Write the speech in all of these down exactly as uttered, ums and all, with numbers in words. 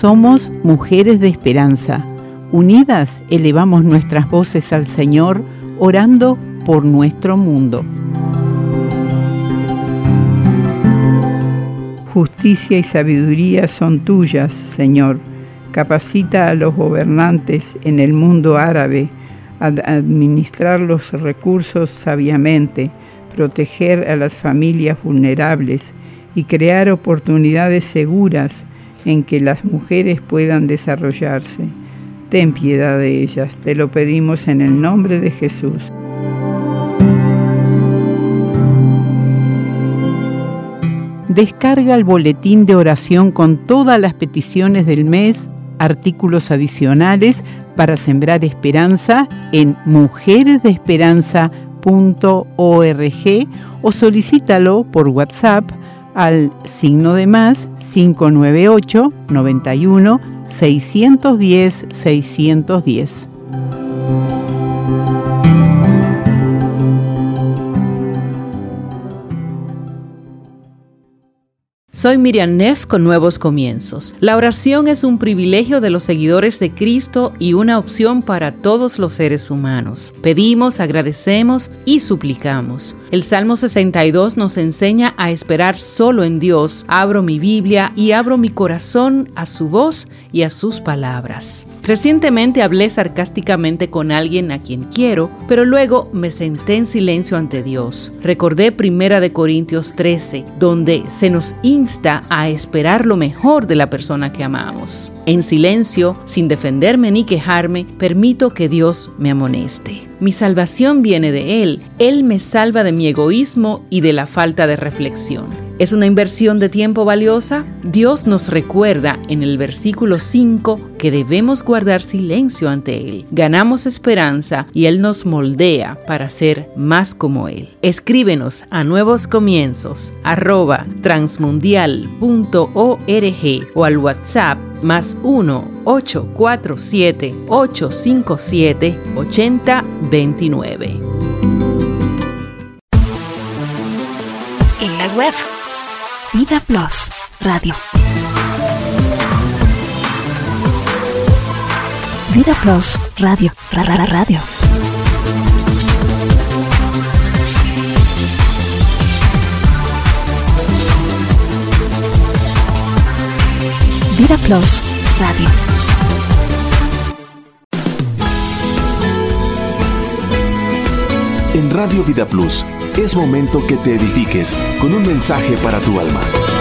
Somos mujeres de esperanza. Unidas elevamos nuestras voces al Señor, orando por nuestro mundo. Justicia y sabiduría son tuyas, Señor. Capacita a los gobernantes en el mundo árabe a administrar los recursos sabiamente, proteger a las familias vulnerables y crear oportunidades seguras en que las mujeres puedan desarrollarse. Ten piedad de ellas, te lo pedimos en el nombre de Jesús. Descarga el boletín de oración con todas las peticiones del mes, artículos adicionales para sembrar esperanza en mujeres de esperanza punto org o solicítalo por WhatsApp al signo de más cinco nueve ocho, noventa y uno, seiscientos diez, seiscientos diez. Soy Miriam Neff con Nuevos Comienzos. La oración es un privilegio de los seguidores de Cristo y una opción para todos los seres humanos. Pedimos, agradecemos y suplicamos. El Salmo sesenta y dos nos enseña a esperar solo en Dios. Abro mi Biblia y abro mi corazón a su voz y a sus palabras. Recientemente hablé sarcásticamente con alguien a quien quiero, pero luego me senté en silencio ante Dios. Recordé Primera de Corintios trece, donde se nos insta a esperar lo mejor de la persona que amamos. En silencio, sin defenderme ni quejarme, permito que Dios me amoneste. Mi salvación viene de Él. Él me salva de mi egoísmo y de la falta de reflexión. ¿Es una inversión de tiempo valiosa? Dios nos recuerda en el versículo cinco que debemos guardar silencio ante Él. Ganamos esperanza y Él nos moldea para ser más como Él. Escríbenos a nuevos comienzos arroba transmundial punto org o al WhatsApp más uno ocho cuatro siete ocho cinco siete ocho cero dos nueve. En la web Vida Plus Radio. Vida Plus Radio. Ra, ra, ra, radio. Vida Plus Radio. En Radio Vida Plus es momento que te edifiques con un mensaje para tu alma.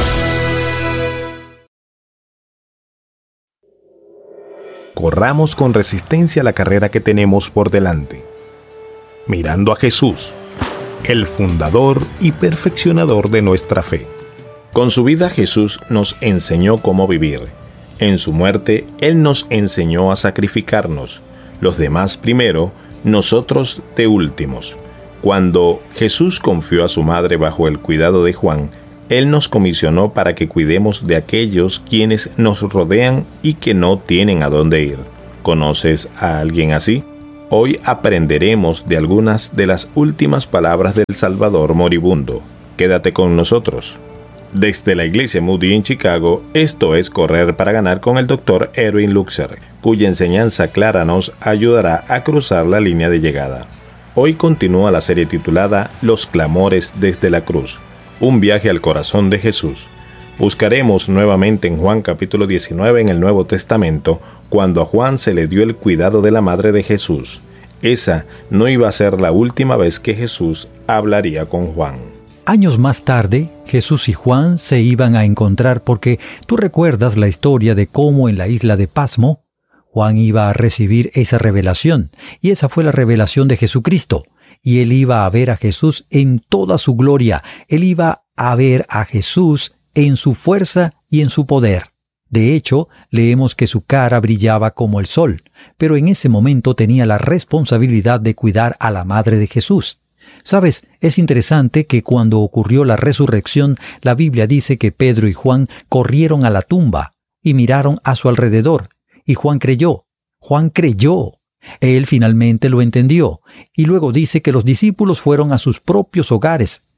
Corramos con resistencia la carrera que tenemos por delante, mirando a Jesús, el fundador y perfeccionador de nuestra fe. Con su vida Jesús nos enseñó cómo vivir. En su muerte, Él nos enseñó a sacrificarnos, los demás primero, nosotros de últimos. Cuando Jesús confió a su madre bajo el cuidado de Juan, Él nos comisionó para que cuidemos de aquellos quienes nos rodean y que no tienen a dónde ir. ¿Conoces a alguien así? Hoy aprenderemos de algunas de las últimas palabras del Salvador moribundo. Quédate con nosotros. Desde la Iglesia Moody en Chicago, esto es Correr para Ganar con el doctor Erwin Luxer, cuya enseñanza clara nos ayudará a cruzar la línea de llegada. Hoy continúa la serie titulada Los clamores desde la cruz, un viaje al corazón de Jesús. Buscaremos nuevamente en Juan capítulo diecinueve en el Nuevo Testamento, cuando a Juan se le dio el cuidado de la madre de Jesús. Esa no iba a ser la última vez que Jesús hablaría con Juan. Años más tarde, Jesús y Juan se iban a encontrar porque tú recuerdas la historia de cómo en la isla de Pasmo, Juan iba a recibir esa revelación, y esa fue la revelación de Jesucristo, y él iba a ver a Jesús en toda su gloria, él iba a ver a Jesús en su fuerza y en su poder. De hecho, leemos que su cara brillaba como el sol, pero en ese momento tenía la responsabilidad de cuidar a la madre de Jesús. Sabes, es interesante que cuando ocurrió la resurrección, la Biblia dice que Pedro y Juan corrieron a la tumba y miraron a su alrededor, y Juan creyó. Juan creyó. Él finalmente lo entendió, y luego dice que los discípulos fueron a sus propios hogares.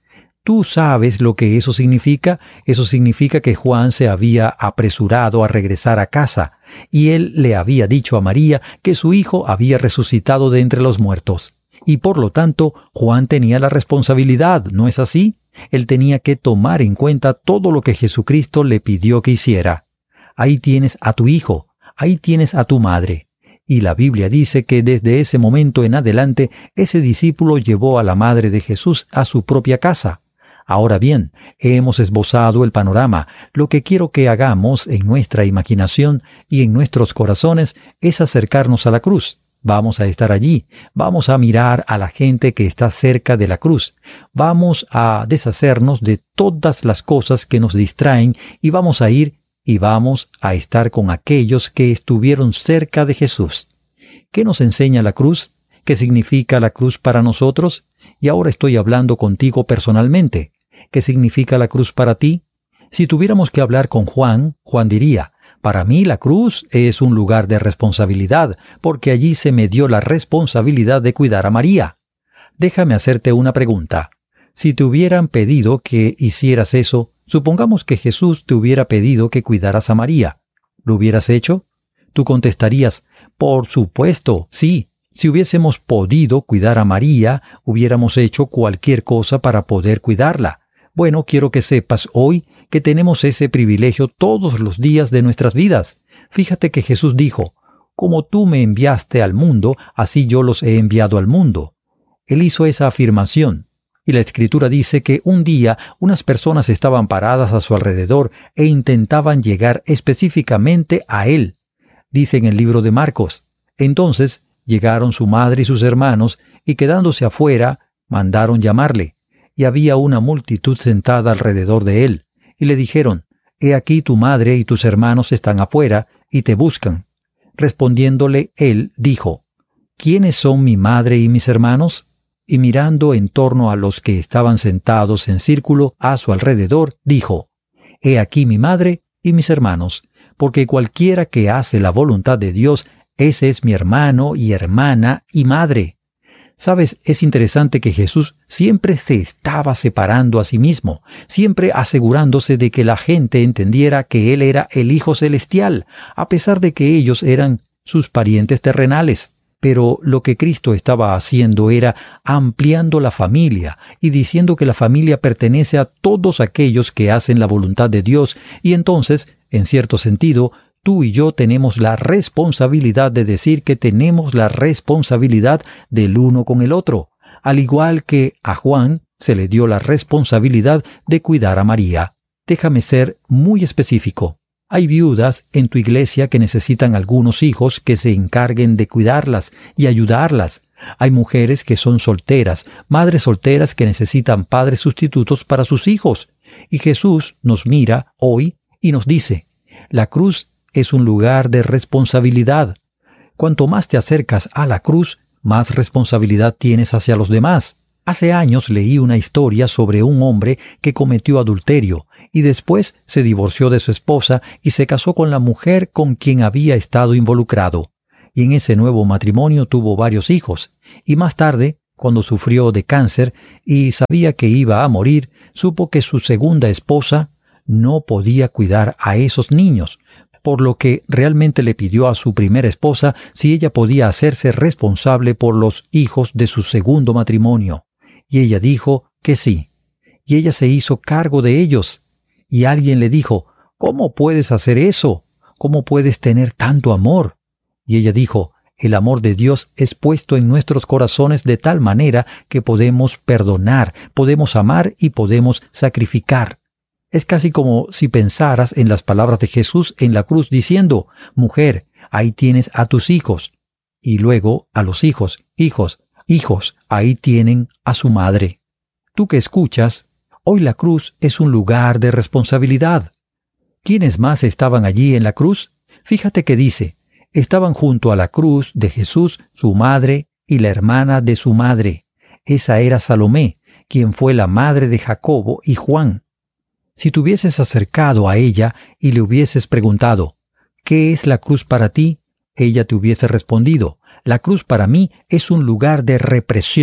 ¿Tú sabes lo que eso significa? Eso significa que Juan se había apresurado a regresar a casa, y él le había dicho a María que su hijo había resucitado de entre los muertos. Y por lo tanto, Juan tenía la responsabilidad, ¿no es así? Él tenía que tomar en cuenta todo lo que Jesucristo le pidió que hiciera. Ahí tienes a tu hijo, ahí tienes a tu madre. Y la Biblia dice que desde ese momento en adelante, ese discípulo llevó a la madre de Jesús a su propia casa. Ahora bien, hemos esbozado el panorama. Lo que quiero que hagamos en nuestra imaginación y en nuestros corazones es acercarnos a la cruz. Vamos a estar allí, vamos a mirar a la gente que está cerca de la cruz, vamos a deshacernos de todas las cosas que nos distraen y vamos a ir y vamos a estar con aquellos que estuvieron cerca de Jesús. ¿Qué nos enseña la cruz? ¿Qué significa la cruz para nosotros? Y ahora estoy hablando contigo personalmente. ¿Qué significa la cruz para ti? Si tuviéramos que hablar con Juan, Juan diría: para mí la cruz es un lugar de responsabilidad, porque allí se me dio la responsabilidad de cuidar a María. Déjame hacerte una pregunta. Si te hubieran pedido que hicieras eso, supongamos que Jesús te hubiera pedido que cuidaras a María, ¿lo hubieras hecho? Tú contestarías: por supuesto, sí. Si hubiésemos podido cuidar a María, hubiéramos hecho cualquier cosa para poder cuidarla. Bueno, quiero que sepas hoy que tenemos ese privilegio todos los días de nuestras vidas. Fíjate que Jesús dijo: como tú me enviaste al mundo, así yo los he enviado al mundo. Él hizo esa afirmación. Y la Escritura dice que un día unas personas estaban paradas a su alrededor e intentaban llegar específicamente a Él. Dice en el libro de Marcos: entonces llegaron su madre y sus hermanos, y quedándose afuera, mandaron llamarle. Y había una multitud sentada alrededor de él. Y le dijeron: he aquí tu madre y tus hermanos están afuera, y te buscan. Respondiéndole él, dijo: ¿quiénes son mi madre y mis hermanos? Y mirando en torno a los que estaban sentados en círculo a su alrededor, dijo: he aquí mi madre y mis hermanos, porque cualquiera que hace la voluntad de Dios, ese es mi hermano y hermana y madre. Sabes, es interesante que Jesús siempre se estaba separando a sí mismo, siempre asegurándose de que la gente entendiera que Él era el Hijo Celestial, a pesar de que ellos eran sus parientes terrenales. Pero lo que Cristo estaba haciendo era ampliando la familia y diciendo que la familia pertenece a todos aquellos que hacen la voluntad de Dios, y entonces, en cierto sentido, tú y yo tenemos la responsabilidad de decir que tenemos la responsabilidad del uno con el otro, al igual que a Juan se le dio la responsabilidad de cuidar a María. Déjame ser muy específico. Hay viudas en tu iglesia que necesitan algunos hijos que se encarguen de cuidarlas y ayudarlas. Hay mujeres que son solteras, madres solteras que necesitan padres sustitutos para sus hijos. Y Jesús nos mira hoy y nos dice: la cruz es un lugar de responsabilidad. Cuanto más te acercas a la cruz, más responsabilidad tienes hacia los demás. Hace años leí una historia sobre un hombre que cometió adulterio y después se divorció de su esposa y se casó con la mujer con quien había estado involucrado. Y en ese nuevo matrimonio tuvo varios hijos. Y más tarde, cuando sufrió de cáncer y sabía que iba a morir, supo que su segunda esposa no podía cuidar a esos niños, por lo que realmente le pidió a su primera esposa si ella podía hacerse responsable por los hijos de su segundo matrimonio. Y ella dijo que sí. Y ella se hizo cargo de ellos. Y alguien le dijo: ¿cómo puedes hacer eso? ¿Cómo puedes tener tanto amor? Y ella dijo: el amor de Dios es puesto en nuestros corazones de tal manera que podemos perdonar, podemos amar y podemos sacrificar. Es casi como si pensaras en las palabras de Jesús en la cruz diciendo: mujer, ahí tienes a tus hijos. Y luego a los hijos, hijos, hijos, ahí tienen a su madre. Tú que escuchas, hoy la cruz es un lugar de responsabilidad. ¿Quiénes más estaban allí en la cruz? Fíjate que dice: estaban junto a la cruz de Jesús su madre y la hermana de su madre. Esa era Salomé, quien fue la madre de Jacobo y Juan. Si te hubieses acercado a ella y le hubieses preguntado: ¿qué es la cruz para ti?, ella te hubiese respondido: la cruz para mí es un lugar de represión.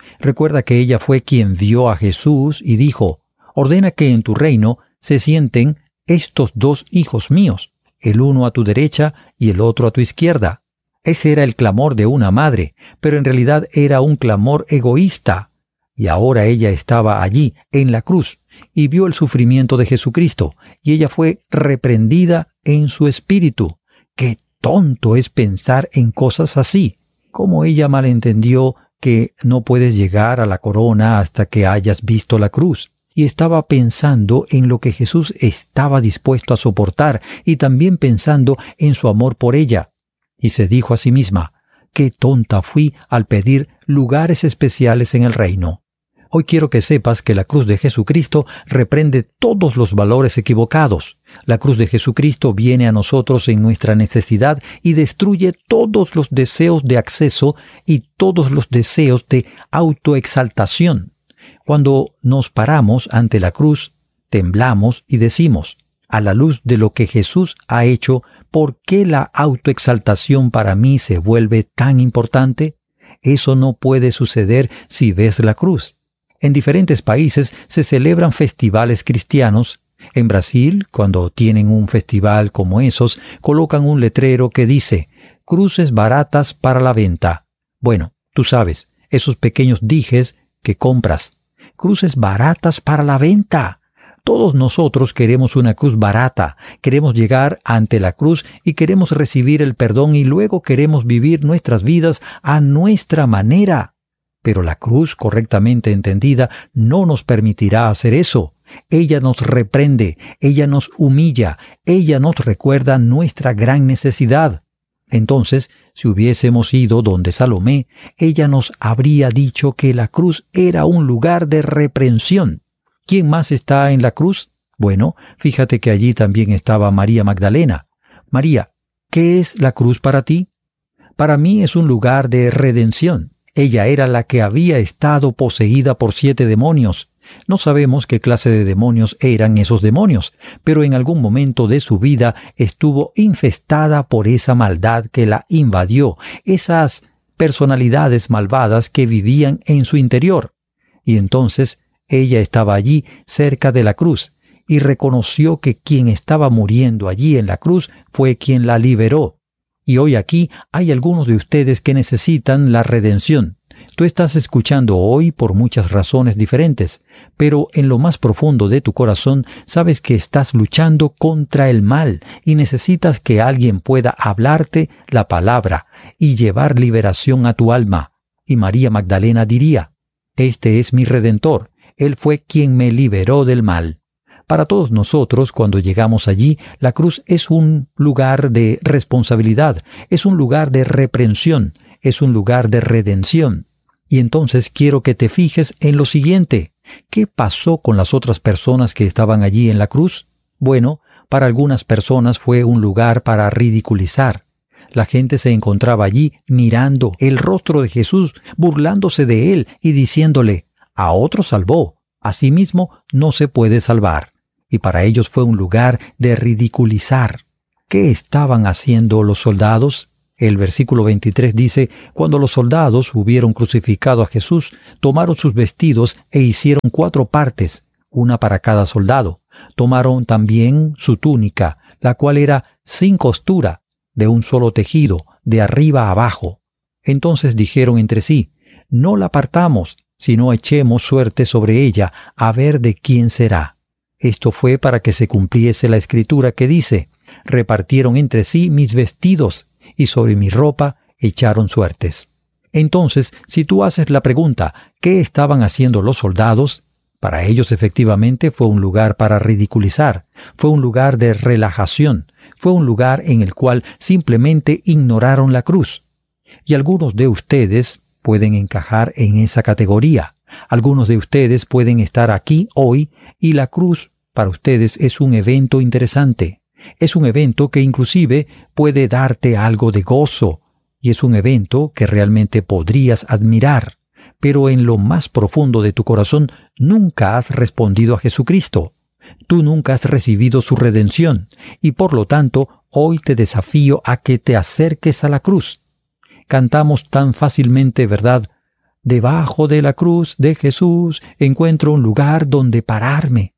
Recuerda que ella fue quien vio a Jesús y dijo, ordena que en tu reino se sienten estos dos hijos míos, el uno a tu derecha y el otro a tu izquierda. Ese era el clamor de una madre, pero en realidad era un clamor egoísta. Y ahora ella estaba allí, en la cruz, y vio el sufrimiento de Jesucristo, y ella fue reprendida en su espíritu. ¡Qué tonto es pensar en cosas así! ¿Cómo ella malentendió que no puedes llegar a la corona hasta que hayas visto la cruz? Y estaba pensando en lo que Jesús estaba dispuesto a soportar, y también pensando en su amor por ella. Y se dijo a sí misma, ¡qué tonta fui al pedir lugares especiales en el reino! Hoy quiero que sepas que la cruz de Jesucristo reprende todos los valores equivocados. La cruz de Jesucristo viene a nosotros en nuestra necesidad y destruye todos los deseos de acceso y todos los deseos de autoexaltación. Cuando nos paramos ante la cruz, temblamos y decimos, a la luz de lo que Jesús ha hecho, ¿por qué la autoexaltación para mí se vuelve tan importante? Eso no puede suceder si ves la cruz. En diferentes países se celebran festivales cristianos. En Brasil, cuando tienen un festival como esos, colocan un letrero que dice, cruces baratas para la venta. Bueno, tú sabes, esos pequeños dijes que compras. Cruces baratas para la venta. Todos nosotros queremos una cruz barata, queremos llegar ante la cruz y queremos recibir el perdón y luego queremos vivir nuestras vidas a nuestra manera. Pero la cruz, correctamente entendida, no nos permitirá hacer eso. Ella nos reprende, ella nos humilla, ella nos recuerda nuestra gran necesidad. Entonces, si hubiésemos ido donde Salomé, ella nos habría dicho que la cruz era un lugar de reprensión. ¿Quién más está en la cruz? Bueno, fíjate que allí también estaba María Magdalena. María, ¿qué es la cruz para ti? Para mí es un lugar de redención. Ella era la que había estado poseída por siete demonios. No sabemos qué clase de demonios eran esos demonios, pero en algún momento de su vida estuvo infestada por esa maldad que la invadió, esas personalidades malvadas que vivían en su interior. Y entonces ella estaba allí cerca de la cruz y reconoció que quien estaba muriendo allí en la cruz fue quien la liberó. Y hoy aquí hay algunos de ustedes que necesitan la redención. Tú estás escuchando hoy por muchas razones diferentes, pero en lo más profundo de tu corazón sabes que estás luchando contra el mal y necesitas que alguien pueda hablarte la palabra y llevar liberación a tu alma. Y María Magdalena diría, este es mi Redentor, Él fue quien me liberó del mal. Para todos nosotros, cuando llegamos allí, la cruz es un lugar de responsabilidad, es un lugar de reprensión, es un lugar de redención. Y entonces quiero que te fijes en lo siguiente. ¿Qué pasó con las otras personas que estaban allí en la cruz? Bueno, para algunas personas fue un lugar para ridiculizar. La gente se encontraba allí mirando el rostro de Jesús, burlándose de él y diciéndole, a otro salvó, a sí mismo no se puede salvar. Y para ellos fue un lugar de ridiculizar. ¿Qué estaban haciendo los soldados? El versículo veintitrés dice, cuando los soldados hubieron crucificado a Jesús, tomaron sus vestidos e hicieron cuatro partes, una para cada soldado. Tomaron también su túnica, la cual era sin costura, de un solo tejido, de arriba a abajo. Entonces dijeron entre sí, no la partamos, sino echemos suerte sobre ella, a ver de quién será. Esto fue para que se cumpliese la escritura que dice, repartieron entre sí mis vestidos, y sobre mi ropa echaron suertes. Entonces, si tú haces la pregunta, ¿qué estaban haciendo los soldados? Para ellos efectivamente fue un lugar para ridiculizar, fue un lugar de relajación, fue un lugar en el cual simplemente ignoraron la cruz. Y algunos de ustedes pueden encajar en esa categoría. Algunos de ustedes pueden estar aquí hoy y la cruz para ustedes es un evento interesante. Es un evento que inclusive puede darte algo de gozo y es un evento que realmente podrías admirar. Pero en lo más profundo de tu corazón nunca has respondido a Jesucristo. Tú nunca has recibido su redención y por lo tanto hoy te desafío a que te acerques a la cruz. Cantamos tan fácilmente, ¿verdad? debajo de la cruz de Jesús encuentro un lugar donde pararme.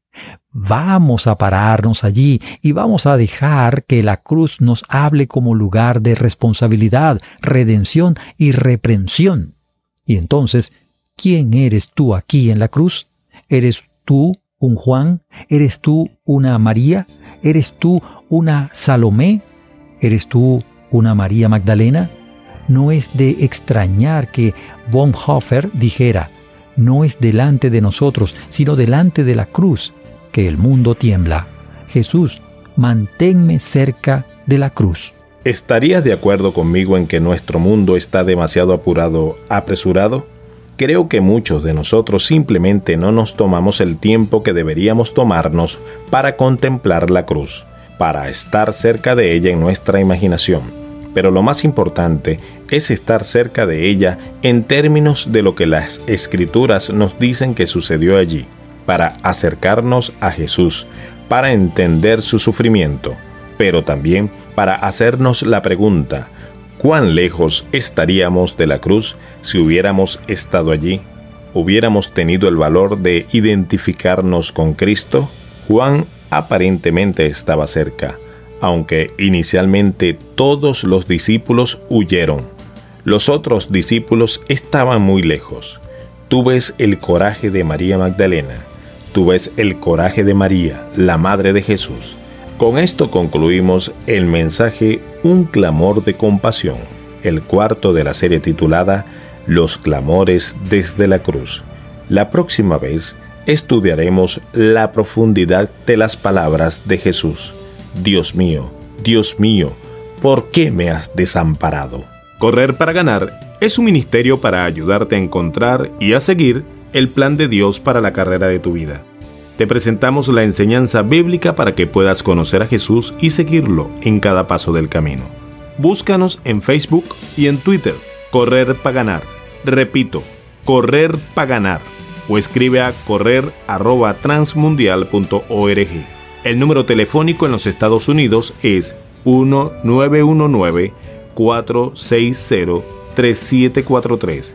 Vamos a pararnos allí y vamos a dejar que la cruz nos hable como lugar de responsabilidad, redención y reprensión. Y entonces, ¿quién eres tú aquí en la cruz? ¿Eres tú un Juan? ¿Eres tú una María? ¿Eres tú una Salomé? ¿Eres tú una María Magdalena? No es de extrañar que Bonhoeffer dijera, no es delante de nosotros, sino delante de la cruz, que el mundo tiembla. Jesús, manténme cerca de la cruz. ¿Estarías de acuerdo conmigo en que nuestro mundo está demasiado apurado, apresurado? Creo que muchos de nosotros simplemente no nos tomamos el tiempo que deberíamos tomarnos para contemplar la cruz, para estar cerca de ella en nuestra imaginación. Pero lo más importante es estar cerca de ella en términos de lo que las Escrituras nos dicen que sucedió allí, para acercarnos a Jesús, para entender su sufrimiento, pero también para hacernos la pregunta, ¿cuán lejos estaríamos de la cruz si hubiéramos estado allí? ¿Hubiéramos tenido el valor de identificarnos con Cristo? Juan aparentemente estaba cerca, aunque inicialmente todos los discípulos huyeron. Los otros discípulos estaban muy lejos. Tú ves el coraje de María Magdalena. Tú ves el coraje de María, la Madre de Jesús. Con esto concluimos el mensaje Un clamor de compasión, el cuarto de la serie titulada Los clamores desde la cruz. La próxima vez estudiaremos la profundidad de las palabras de Jesús. Dios mío, Dios mío, ¿por qué me has desamparado? Correr para ganar es un ministerio para ayudarte a encontrar y a seguir el plan de Dios para la carrera de tu vida. Te presentamos la enseñanza bíblica para que puedas conocer a Jesús y seguirlo en cada paso del camino. Búscanos en Facebook y en Twitter, Correr para ganar. Repito, Correr para ganar. O escribe a correr arroba transmundial punto org. El número telefónico en los Estados Unidos es uno nueve uno nueve, cuatro seis cero, tres siete cuatro tres.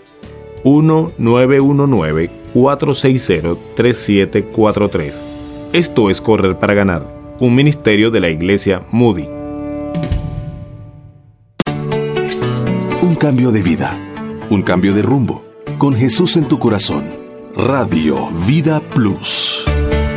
uno nueve uno nueve, cuatro seis cero, tres siete cuatro tres. Esto es Correr para Ganar, un ministerio de la Iglesia Moody. Un cambio de vida, un cambio de rumbo, con Jesús en tu corazón. Radio Vida Plus.